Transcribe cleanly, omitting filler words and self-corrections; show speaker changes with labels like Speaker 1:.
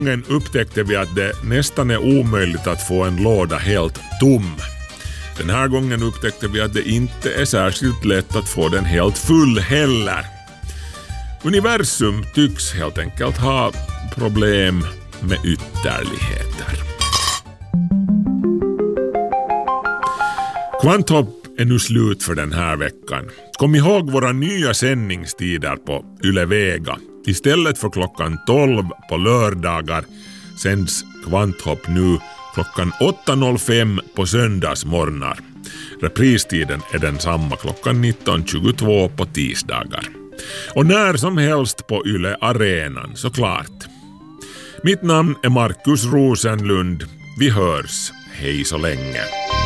Speaker 1: gången upptäckte vi att det nästan är omöjligt att få en låda helt tom. Den här gången upptäckte vi att det inte är särskilt lätt att få den helt full heller. Universum tycks helt enkelt ha problem med ytterligheter. Kvanthopp är nu slut för den här veckan. Kom ihåg våra nya sändningstider på Yle Vega. Istället för klockan 12 på lördagar sänds Kvanthopp nu klockan 8.05 på söndagsmorgnar. Repristiden är densamma klockan 19.22 på tisdagar. Och när som helst på Yle Arenan, såklart. Mitt namn är Markus Rosenlund. Vi hörs. Hej så länge.